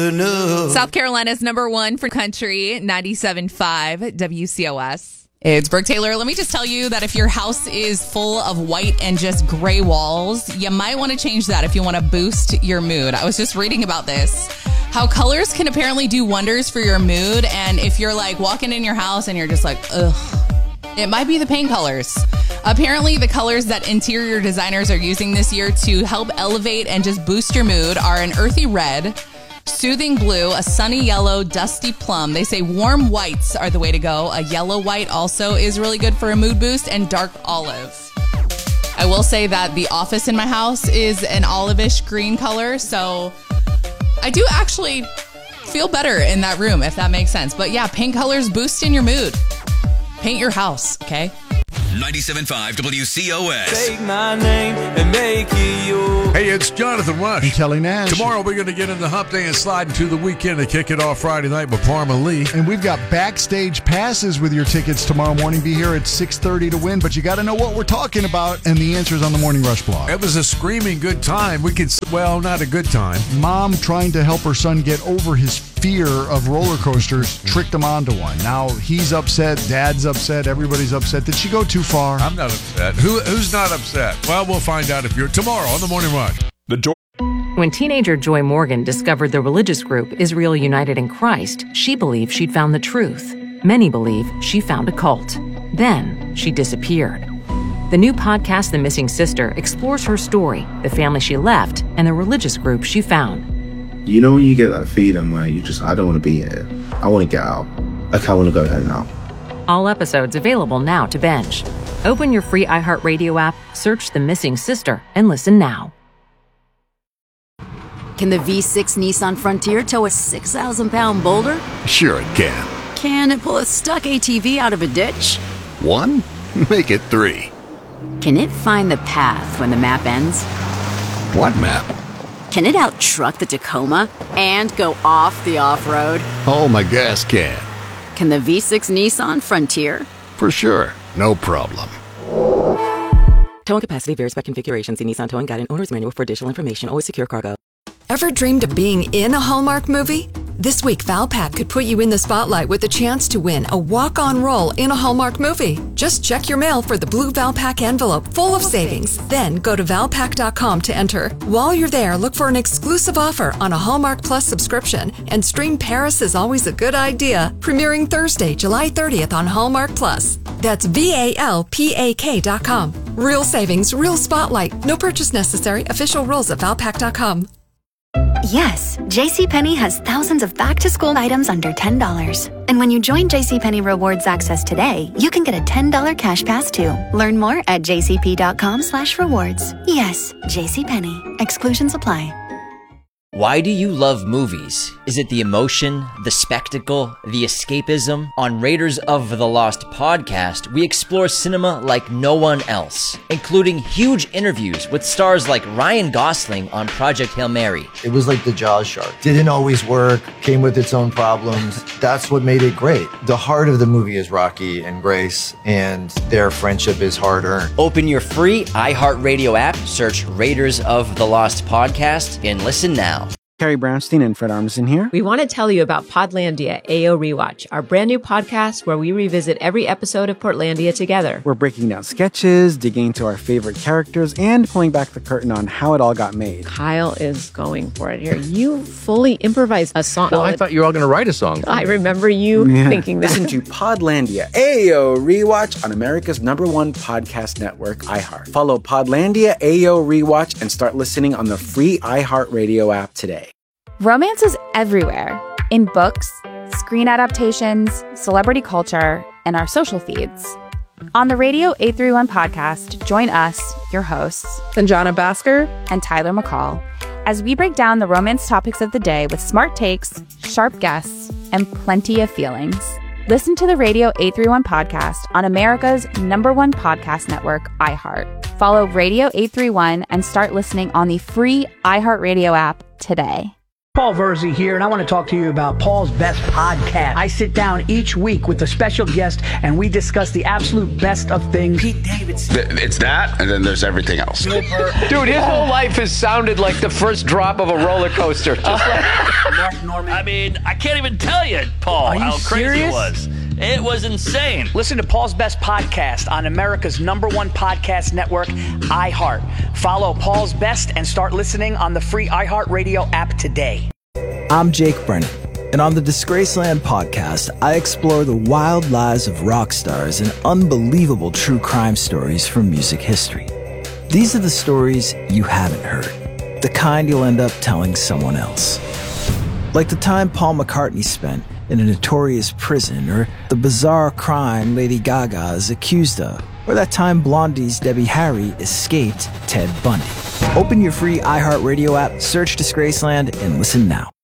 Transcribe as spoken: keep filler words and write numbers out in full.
South Carolina's number one for country, ninety-seven point five W C O S. It's Brooke Taylor. Let me just tell you that if your house is full of white and just gray walls, you might want to change that if you want to boost your mood. I was just reading about this, how colors can apparently do wonders for your mood. And if you're like walking in your house and you're just like, ugh, it might be the paint colors. Apparently, the colors that interior designers are using this year to help elevate and just boost your mood are an earthy red, soothing blue, a sunny yellow, dusty plum. They say warm whites are the way to go. A yellow white also is really good for a mood boost, and dark olive. I will say that the office in my house is an olivish green color, so I do actually feel better in that room, if that makes sense. But yeah, paint colors boost in your mood. Paint your house, okay? ninety-seven point five W C O S. Take my name and make it yours. Hey, it's Jonathan Rush. And Kelly Nash. Tomorrow we're going to get in the hump day and slide into the weekend to kick it off Friday night with Parma Lee. And we've got backstage passes with your tickets tomorrow morning. Be here at six thirty to win, but you got to know what we're talking about, and the answer's on the Morning Rush blog. It was a screaming good time. We could, well, not a good time. Mom trying to help her son get over his fear of roller coasters tricked him onto one. Now he's upset, dad's upset, everybody's upset. Did she go too far? I'm not upset. Who, who's not upset? Well, we'll find out if you're tomorrow on the Morning Rush. The door. When teenager Joy Morgan discovered the religious group Israel United in Christ, she believed she'd found the truth. Many believe she found a cult. Then she disappeared. The new podcast, The Missing Sister, explores her story, the family she left, and the religious group she found. You know when you get that feeling where you just, I don't want to be here. I want to get out. Like, I want to go home now. All episodes available now to binge. Open your free iHeartRadio app, search The Missing Sister, and listen now. Can the V six Nissan Frontier tow a six thousand pound boulder? Sure it can. Can it pull a stuck A T V out of a ditch? One? Make it three. Can it find the path when the map ends? What map? Can it out-truck the Tacoma and go off the off-road? Oh, my gas can. Can the V six Nissan Frontier? For sure. No problem. Towing capacity varies by configuration. See Nissan Towing Guide and Owner's Manual for additional information. Always secure cargo. Ever dreamed of being in a Hallmark movie? This week, Valpak could put you in the spotlight with a chance to win a walk-on role in a Hallmark movie. Just check your mail for the blue Valpak envelope full of savings. Then go to valpak dot com to enter. While you're there, look for an exclusive offer on a Hallmark Plus subscription and stream Paris is Always a Good Idea, premiering Thursday, July thirtieth on Hallmark Plus. That's V A L P A K dot com. Real savings, real spotlight. No purchase necessary. Official rules at valpak dot com. Yes, JCPenney has thousands of back-to-school items under ten dollars. And when you join JCPenney Rewards Access today, you can get a ten dollars cash pass too. Learn more at jcp dot com slash rewards. Yes, JCPenney. Exclusions apply. Why do you love movies? Is it the emotion, the spectacle, the escapism? On Raiders of the Lost podcast, we explore cinema like no one else, including huge interviews with stars like Ryan Gosling on Project Hail Mary. It was like the Jaws shark. Didn't always work, came with its own problems. That's what made it great. The heart of the movie is Rocky and Grace, and their friendship is hard-earned. Open your free iHeartRadio app, search Raiders of the Lost podcast, and listen now. Carrie Brownstein and Fred Armisen here. We want to tell you about Podlandia A O Rewatch, our brand new podcast where we revisit every episode of Portlandia together. We're breaking down sketches, digging into our favorite characters, and pulling back the curtain on how it all got made. Kyle is going for it here. You fully improvised a song. Well, I thought you were all going to write a song. I remember you yeah. thinking that. Listen to Podlandia A O Rewatch on America's number one podcast network, iHeart. Follow Podlandia A O Rewatch and start listening on the free iHeartRadio app today. Romance is everywhere, in books, screen adaptations, celebrity culture, and our social feeds. On the Radio eight thirty-one podcast, join us, your hosts, Sanjana Bhaskar and Tyler McCall, as we break down the romance topics of the day with smart takes, sharp guests, and plenty of feelings. Listen to the Radio eight thirty-one podcast on America's number one podcast network, iHeart. Follow Radio eight thirty-one and start listening on the free iHeartRadio app today. Paul Verzi here, and I want to talk to you about Paul's Best Podcast. I sit down each week with a special guest, and we discuss the absolute best of things. Pete Davidson. It's that, and then there's everything else. Dude, his whole life has sounded like the first drop of a roller coaster. Just like Mark Norman. I mean, I can't even tell you, Paul, how crazy serious? it was. It was insane. Listen to Paul's Best Podcast on America's number one podcast network, iHeart. Follow Paul's Best and start listening on the free iHeartRadio app today. I'm Jake Brennan, and on the Disgraceland podcast, I explore the wild lives of rock stars and unbelievable true crime stories from music history. These are the stories you haven't heard, the kind you'll end up telling someone else. Like the time Paul McCartney spent in a notorious prison, or the bizarre crime Lady Gaga is accused of, or that time Blondie's Debbie Harry escaped Ted Bundy. Open your free iHeartRadio app, search Disgraceland, and listen now.